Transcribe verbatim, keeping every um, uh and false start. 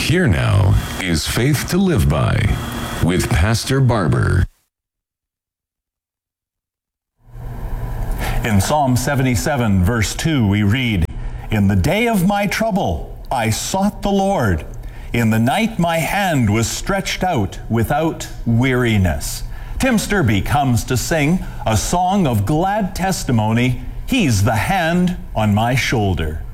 Here now is Faith to Live By with Pastor Barber. In Psalm seventy-seven, verse two, we read, "In the day of my trouble, I sought the Lord. In the night, my hand was stretched out without weariness." Tim Sturby comes to sing a song of glad testimony. He's the hand on my shoulder.